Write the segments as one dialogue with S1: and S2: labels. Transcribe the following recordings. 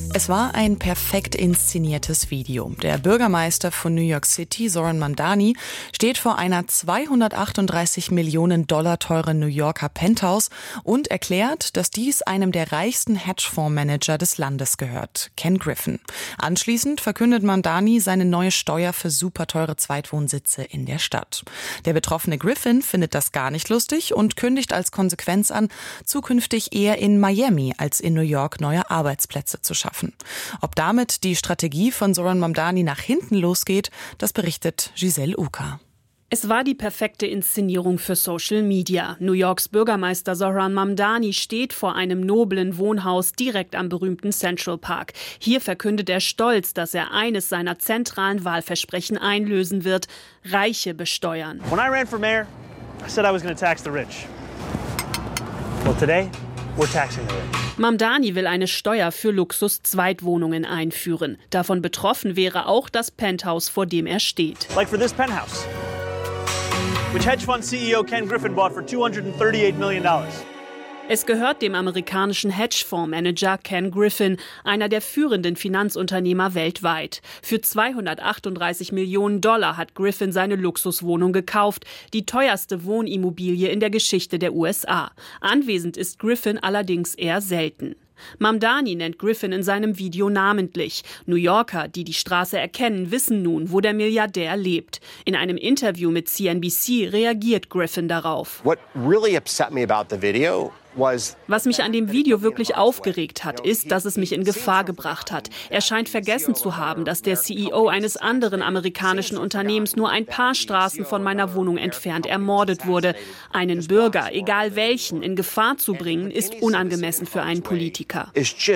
S1: Es war ein perfekt inszeniertes Video. Der Bürgermeister von New York City, Zoran Mamdani, steht vor einer 238 Millionen Dollar teuren New Yorker Penthouse und erklärt, dass dies einem der reichsten Hedgefondsmanager des Landes gehört, Ken Griffin. Anschließend verkündet Mamdani seine neue Steuer für superteure Zweitwohnsitze in der Stadt. Der betroffene Griffin findet das gar nicht lustig und kündigt als Konsequenz an, zukünftig eher in Miami als in New York neue Arbeitsplätze zu schaffen. Ob damit die Strategie von Zoran Mamdani nach hinten losgeht, das berichtet Giselle Uka.
S2: Es war die perfekte Inszenierung für Social Media. New Yorks Bürgermeister Zoran Mamdani steht vor einem noblen Wohnhaus direkt am berühmten Central Park. Hier verkündet er stolz, dass er eines seiner zentralen Wahlversprechen einlösen wird: Reiche besteuern.
S3: When I ran for mayor, I said I was going to tax the rich. Well, today we're taxing the rich.
S2: Mamdani will eine Steuer für Luxus-Zweitwohnungen einführen. Davon betroffen wäre auch das Penthouse, vor dem er steht.
S3: Like for this penthouse, which hedge fund CEO Ken Griffin bought for $238 million.
S2: Es gehört dem amerikanischen Hedgefondsmanager Ken Griffin, einer der führenden Finanzunternehmer weltweit. Für 238 Millionen Dollar hat Griffin seine Luxuswohnung gekauft, die teuerste Wohnimmobilie in der Geschichte der USA. Anwesend ist Griffin allerdings eher selten. Mamdani nennt Griffin in seinem Video namentlich. New Yorker, die die Straße erkennen, wissen nun, wo der Milliardär lebt. In einem Interview mit CNBC reagiert Griffin darauf.
S4: What really upset me about the video
S2: Was mich an dem Video wirklich aufgeregt hat, ist, dass es mich in Gefahr gebracht hat. Er scheint vergessen zu haben, dass der CEO eines anderen amerikanischen Unternehmens nur ein paar Straßen von meiner Wohnung entfernt ermordet wurde. Einen Bürger, egal welchen, in Gefahr zu bringen, ist unangemessen für einen Politiker.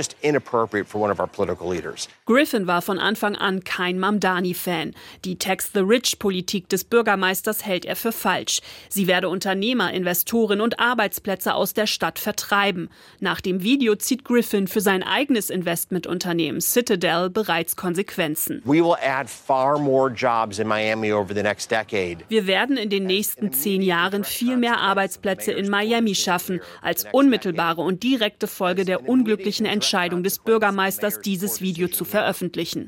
S2: Griffin war von Anfang an kein Mamdani-Fan. Die Tax-the-Rich-Politik des Bürgermeisters hält er für falsch. Sie werde Unternehmer, Investoren und Arbeitsplätze aus der Stadt vertreiben. Nach dem Video zieht Griffin für sein eigenes Investmentunternehmen Citadel bereits Konsequenzen. Wir werden in den nächsten 10 Jahren viel mehr Arbeitsplätze in Miami schaffen, als unmittelbare und direkte Folge der unglücklichen Entscheidung des Bürgermeisters, dieses Video zu veröffentlichen.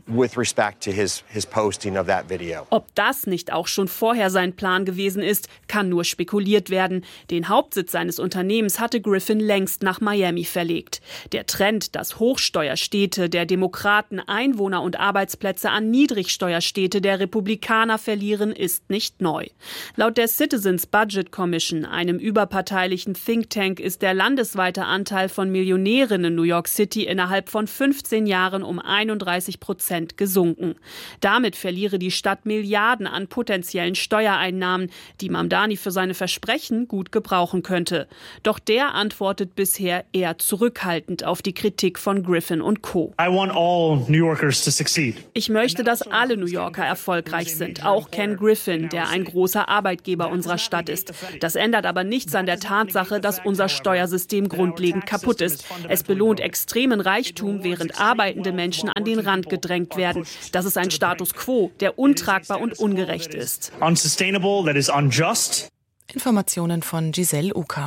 S2: Ob das nicht auch schon vorher sein Plan gewesen ist, kann nur spekuliert werden. Den Hauptsitz seines Unternehmens hatte Griffin längst nach Miami verlegt. Der Trend, dass Hochsteuerstädte der Demokraten Einwohner und Arbeitsplätze an Niedrigsteuerstädte der Republikaner verlieren, ist nicht neu. Laut der Citizens Budget Commission, einem überparteilichen Think Tank, ist der landesweite Anteil von Millionären in New York City innerhalb von 15 Jahren um 31% gesunken. Damit verliere die Stadt Milliarden an potenziellen Steuereinnahmen, die Mamdani für seine Versprechen gut gebrauchen könnte. Doch der antwortet bisher eher zurückhaltend auf die Kritik von Griffin und Co. Ich möchte, dass alle New Yorker erfolgreich sind, auch Ken Griffin, der ein großer Arbeitgeber unserer Stadt ist. Das ändert aber nichts an der Tatsache, dass unser Steuersystem grundlegend kaputt ist. Es belohnt extremen Reichtum, während arbeitende Menschen an den Rand gedrängt werden. Das ist ein Status quo, der untragbar und ungerecht ist.
S1: Informationen von Giselle Uka.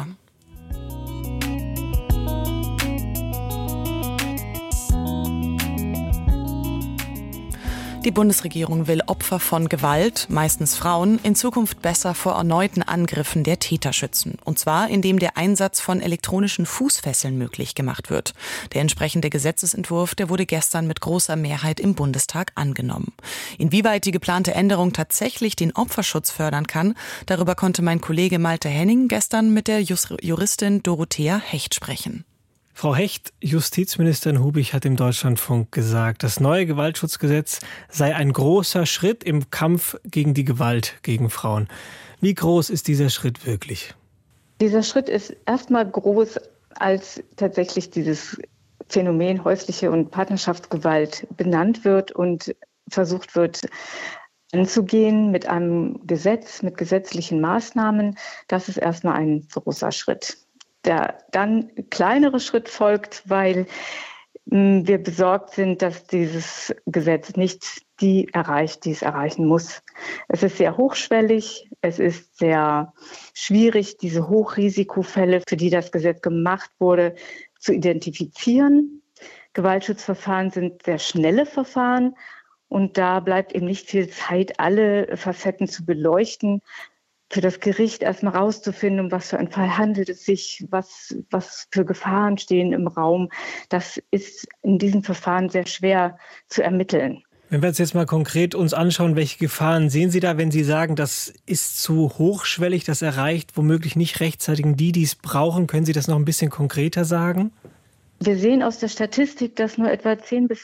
S1: Die Bundesregierung will Opfer von Gewalt, meistens Frauen, in Zukunft besser vor erneuten Angriffen der Täter schützen. Und zwar, indem der Einsatz von elektronischen Fußfesseln möglich gemacht wird. Der entsprechende Gesetzesentwurf, der wurde gestern mit großer Mehrheit im Bundestag angenommen. Inwieweit die geplante Änderung tatsächlich den Opferschutz fördern kann, darüber konnte mein Kollege Malte Henning gestern mit der Juristin Dorothea Hecht sprechen.
S5: Frau Hecht, Justizministerin Hubig hat im Deutschlandfunk gesagt, das neue Gewaltschutzgesetz sei ein großer Schritt im Kampf gegen die Gewalt gegen Frauen. Wie groß ist dieser Schritt wirklich?
S6: Dieser Schritt ist erstmal groß, als tatsächlich dieses Phänomen häusliche und Partnerschaftsgewalt benannt wird und versucht wird anzugehen mit einem Gesetz, mit gesetzlichen Maßnahmen. Das ist erstmal ein großer Schritt. Der dann kleinere Schritt folgt, weil wir besorgt sind, dass dieses Gesetz nicht die erreicht, die es erreichen muss. Es ist sehr hochschwellig, es ist sehr schwierig, diese Hochrisikofälle, für die das Gesetz gemacht wurde, zu identifizieren. Gewaltschutzverfahren sind sehr schnelle Verfahren und da bleibt eben nicht viel Zeit, alle Facetten zu beleuchten. Für das Gericht erstmal rauszufinden, um was für einen Fall handelt es sich, was für Gefahren stehen im Raum. Das ist in diesem Verfahren sehr schwer zu ermitteln.
S5: Wenn wir uns jetzt mal konkret uns anschauen, welche Gefahren sehen Sie da, wenn Sie sagen, das ist zu hochschwellig, das erreicht womöglich nicht rechtzeitig die es brauchen? Können Sie das noch ein bisschen konkreter sagen?
S6: Wir sehen aus der Statistik, dass nur etwa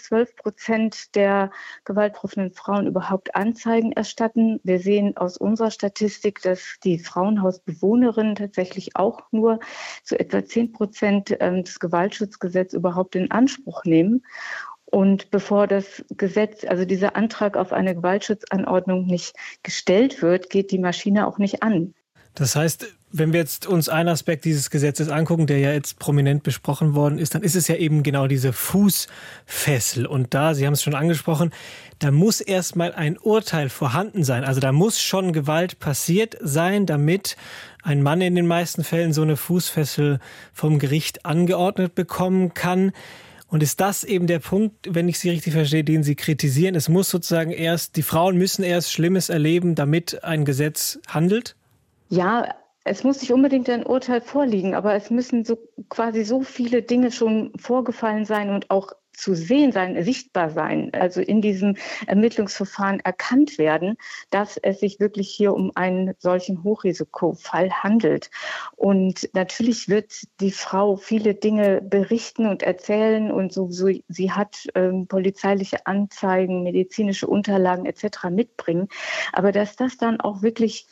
S6: 10-12% der gewaltbetroffenen Frauen überhaupt Anzeigen erstatten. Wir sehen aus unserer Statistik, dass die Frauenhausbewohnerinnen tatsächlich auch nur zu etwa 10% das Gewaltschutzgesetz überhaupt in Anspruch nehmen. Und bevor das Gesetz, also dieser Antrag auf eine Gewaltschutzanordnung nicht gestellt wird, geht die Maschine auch nicht an.
S5: Das heißt, wenn wir jetzt uns einen Aspekt dieses Gesetzes angucken, der ja jetzt prominent besprochen worden ist, dann ist es ja eben genau diese Fußfessel. Und da, Sie haben es schon angesprochen, da muss erstmal ein Urteil vorhanden sein. Also da muss schon Gewalt passiert sein, damit ein Mann in den meisten Fällen so eine Fußfessel vom Gericht angeordnet bekommen kann. Und ist das eben der Punkt, wenn ich Sie richtig verstehe, den Sie kritisieren? Es muss sozusagen die Frauen müssen erst Schlimmes erleben, damit ein Gesetz handelt?
S6: Ja, es muss nicht unbedingt ein Urteil vorliegen, aber es müssen quasi so viele Dinge schon vorgefallen sein und auch zu sehen sein, sichtbar sein, also in diesem Ermittlungsverfahren erkannt werden, dass es sich wirklich hier um einen solchen Hochrisikofall handelt. Und natürlich wird die Frau viele Dinge berichten und erzählen und sie hat polizeiliche Anzeigen, medizinische Unterlagen etc. mitbringen. Aber dass das dann auch wirklich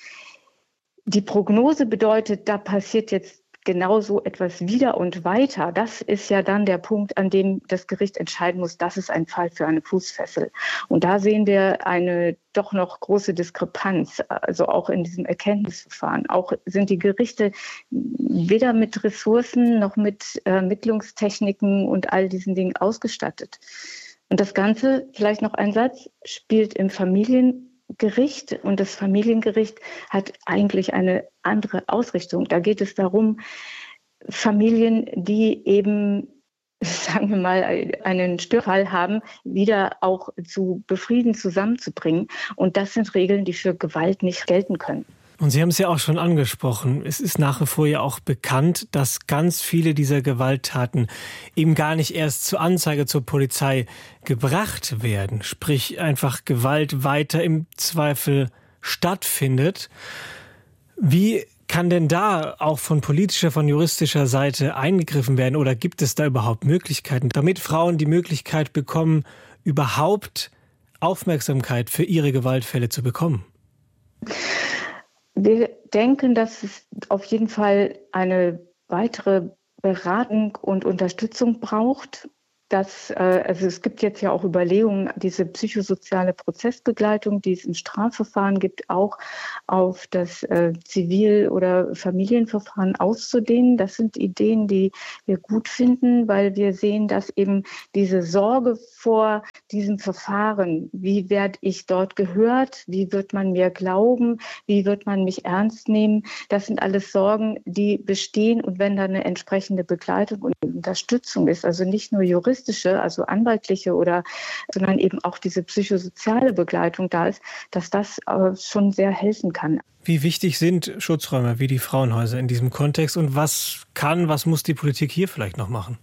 S6: die Prognose bedeutet, da passiert jetzt genau so etwas wieder und weiter. Das ist ja dann der Punkt, an dem das Gericht entscheiden muss, das ist ein Fall für eine Fußfessel. Und da sehen wir eine doch noch große Diskrepanz, also auch in diesem Erkenntnisverfahren. Auch sind die Gerichte weder mit Ressourcen noch mit Ermittlungstechniken und all diesen Dingen ausgestattet. Und das Ganze, vielleicht noch ein Satz, spielt im Familiengericht und das Familiengericht hat eigentlich eine andere Ausrichtung. Da geht es darum, Familien, die eben, sagen wir mal, einen Störfall haben, wieder auch zu befrieden, zusammenzubringen. Und das sind Regeln, die für Gewalt nicht gelten können.
S5: Und Sie haben es ja auch schon angesprochen. Es ist nach wie vor ja auch bekannt, dass ganz viele dieser Gewalttaten eben gar nicht erst zur Anzeige zur Polizei gebracht werden. Sprich, einfach Gewalt weiter im Zweifel stattfindet. Wie kann denn da auch von politischer, von juristischer Seite eingegriffen werden? Oder gibt es da überhaupt Möglichkeiten, damit Frauen die Möglichkeit bekommen, überhaupt Aufmerksamkeit für ihre Gewaltfälle zu bekommen?
S6: Wir denken, dass es auf jeden Fall eine weitere Beratung und Unterstützung braucht. Also es gibt jetzt ja auch Überlegungen, diese psychosoziale Prozessbegleitung, die es im Strafverfahren gibt, auch auf das Zivil- oder Familienverfahren auszudehnen. Das sind Ideen, die wir gut finden, weil wir sehen, dass eben diese Sorge vor diesem Verfahren, wie werde ich dort gehört, wie wird man mir glauben, wie wird man mich ernst nehmen, das sind alles Sorgen, die bestehen. Und wenn da eine entsprechende Begleitung und Unterstützung ist, also nicht nur juristische, also anwaltliche sondern eben auch diese psychosoziale Begleitung da ist, dass das schon sehr helfen kann.
S5: Wie wichtig sind Schutzräume wie die Frauenhäuser in diesem Kontext und was muss die Politik hier vielleicht noch machen?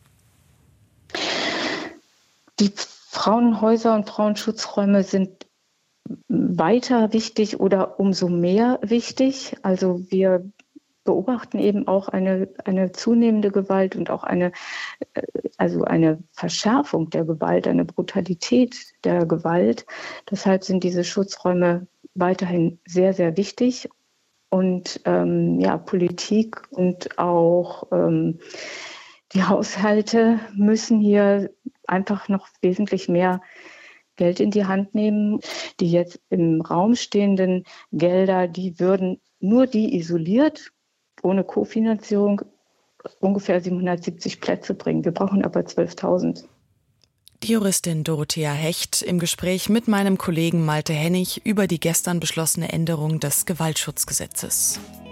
S6: Die Frauenhäuser und Frauenschutzräume sind weiter wichtig oder umso mehr wichtig. Also wir beobachten eben auch eine zunehmende Gewalt und auch eine Verschärfung der Gewalt, eine Brutalität der Gewalt. Deshalb sind diese Schutzräume weiterhin sehr, sehr wichtig. Und Politik und auch die Haushalte müssen hier einfach noch wesentlich mehr Geld in die Hand nehmen. Die jetzt im Raum stehenden Gelder, die würden nur die isoliert, ohne Kofinanzierung, ungefähr 770 Plätze bringen. Wir brauchen aber 12.000.
S1: Die Juristin Dorothea Hecht im Gespräch mit meinem Kollegen Malte Hennig über die gestern beschlossene Änderung des Gewaltschutzgesetzes.